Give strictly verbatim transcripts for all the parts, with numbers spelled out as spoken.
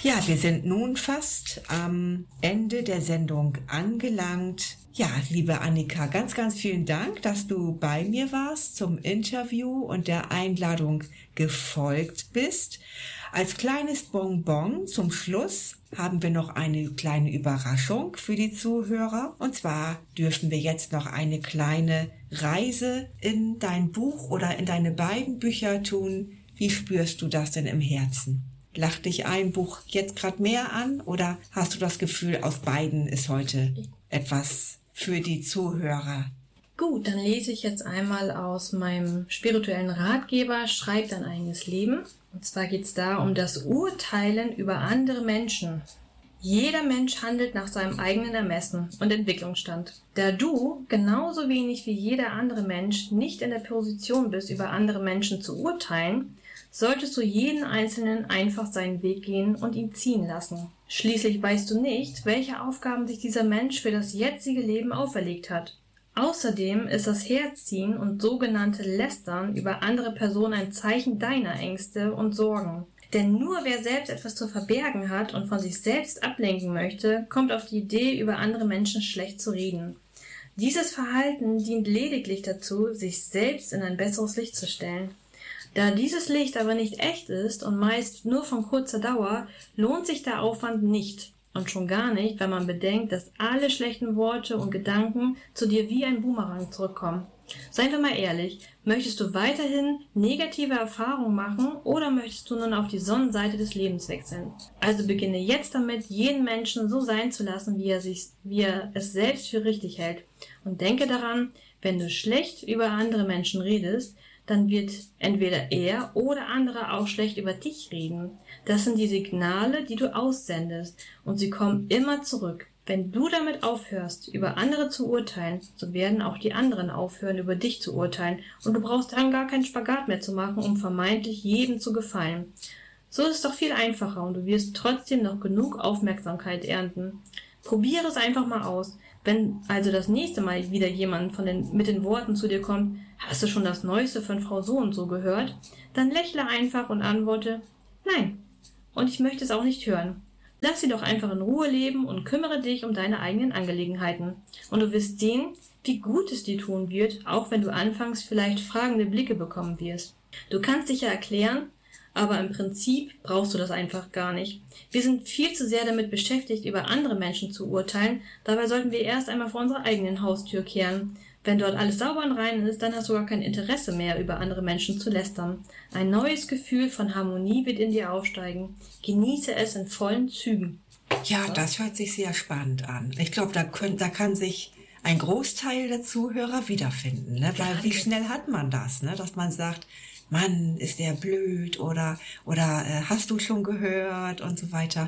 Ja, wir sind nun fast am Ende der Sendung angelangt. Ja, liebe Annika, ganz, ganz vielen Dank, dass du bei mir warst zum Interview und der Einladung gefolgt bist. Als kleines Bonbon zum Schluss haben wir noch eine kleine Überraschung für die Zuhörer. Und zwar dürfen wir jetzt noch eine kleine Reise in dein Buch oder in deine beiden Bücher tun. Wie spürst du das denn im Herzen? Lacht dich ein Buch jetzt gerade mehr an oder hast du das Gefühl, aus beiden ist heute etwas für die Zuhörer? Gut, dann lese ich jetzt einmal aus meinem spirituellen Ratgeber Schreib dein eigenes Leben. Und zwar geht es da um das Urteilen über andere Menschen. Jeder Mensch handelt nach seinem eigenen Ermessen und Entwicklungsstand. Da du genauso wenig wie jeder andere Mensch nicht in der Position bist, über andere Menschen zu urteilen, solltest du jeden Einzelnen einfach seinen Weg gehen und ihn ziehen lassen. Schließlich weißt du nicht, welche Aufgaben sich dieser Mensch für das jetzige Leben auferlegt hat. Außerdem ist das Herziehen und sogenannte Lästern über andere Personen ein Zeichen deiner Ängste und Sorgen. Denn nur wer selbst etwas zu verbergen hat und von sich selbst ablenken möchte, kommt auf die Idee, über andere Menschen schlecht zu reden. Dieses Verhalten dient lediglich dazu, sich selbst in ein besseres Licht zu stellen. Da dieses Licht aber nicht echt ist und meist nur von kurzer Dauer, lohnt sich der Aufwand nicht. Und schon gar nicht, wenn man bedenkt, dass alle schlechten Worte und Gedanken zu dir wie ein Boomerang zurückkommen. Seien wir mal ehrlich, möchtest du weiterhin negative Erfahrungen machen oder möchtest du nun auf die Sonnenseite des Lebens wechseln? Also beginne jetzt damit, jeden Menschen so sein zu lassen, wie er, sich, wie er es selbst für richtig hält. Und denke daran, wenn du schlecht über andere Menschen redest, dann wird entweder er oder andere auch schlecht über dich reden. Das sind die Signale, die du aussendest, und sie kommen immer zurück. Wenn du damit aufhörst, über andere zu urteilen, so werden auch die anderen aufhören, über dich zu urteilen, und du brauchst dann gar keinen Spagat mehr zu machen, um vermeintlich jedem zu gefallen. So ist es doch viel einfacher und du wirst trotzdem noch genug Aufmerksamkeit ernten. Probiere es einfach mal aus. Wenn also das nächste Mal wieder jemand von den, mit den Worten zu dir kommt, hast du schon das Neueste von Frau so und so gehört? Dann lächle einfach und antworte, nein. Und ich möchte es auch nicht hören. Lass sie doch einfach in Ruhe leben und kümmere dich um deine eigenen Angelegenheiten. Und du wirst sehen, wie gut es dir tun wird, auch wenn du anfangs vielleicht fragende Blicke bekommen wirst. Du kannst dich ja erklären, aber im Prinzip brauchst du das einfach gar nicht. Wir sind viel zu sehr damit beschäftigt, über andere Menschen zu urteilen. Dabei sollten wir erst einmal vor unserer eigenen Haustür kehren. Wenn dort alles sauber und rein ist, dann hast du gar kein Interesse mehr, über andere Menschen zu lästern. Ein neues Gefühl von Harmonie wird in dir aufsteigen. Genieße es in vollen Zügen. Ja, das hört sich sehr spannend an. Ich glaube, da, da kann sich ein Großteil der Zuhörer wiederfinden. Ne? Weil wie schnell hat man das, ne? Dass man sagt, Mann, ist der blöd oder oder äh, hast du schon gehört und so weiter.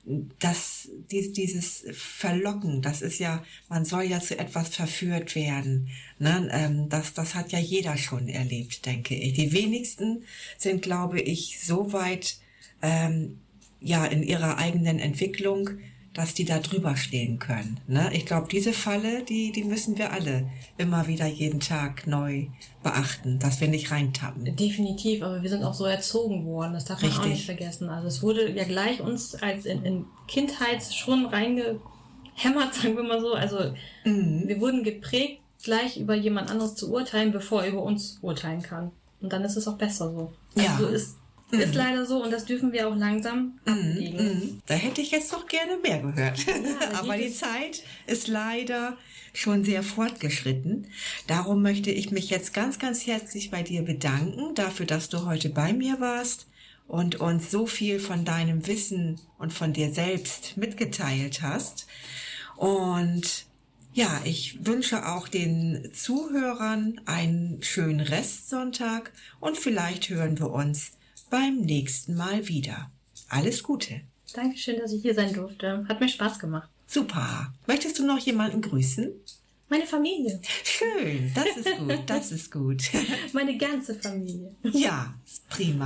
Das dies, dieses Verlocken, das ist ja, man soll ja zu etwas verführt werden. Ne? Ähm, das das hat ja jeder schon erlebt, denke ich. Die wenigsten sind, glaube ich, so weit ähm, ja in ihrer eigenen Entwicklung, dass die da drüber stehen können. Ne? Ich glaube, diese Falle, die die müssen wir alle immer wieder jeden Tag neu beachten, dass wir nicht reintappen. Definitiv, aber wir sind auch so erzogen worden, das darf man Richtig. Auch nicht vergessen. Also es wurde ja gleich uns als in, in Kindheit schon reingehämmert, sagen wir mal so. Also mhm. wir wurden geprägt, gleich über jemand anderes zu urteilen, bevor er über uns urteilen kann. Und dann ist es auch besser so. Also ja. so ist Mhm. Ist leider so und das dürfen wir auch langsam ablegen. Mhm. Da hätte ich jetzt doch gerne mehr gehört. Ja, aber die Zeit ist leider schon sehr fortgeschritten. Darum möchte ich mich jetzt ganz, ganz herzlich bei dir bedanken, dafür, dass du heute bei mir warst und uns so viel von deinem Wissen und von dir selbst mitgeteilt hast. Und ja, ich wünsche auch den Zuhörern einen schönen Restsonntag und vielleicht hören wir uns beim nächsten Mal wieder. Alles Gute. Dankeschön, dass ich hier sein durfte. Hat mir Spaß gemacht. Super. Möchtest du noch jemanden grüßen? Meine Familie. Schön, das ist gut, das ist gut. Meine ganze Familie. Ja, prima.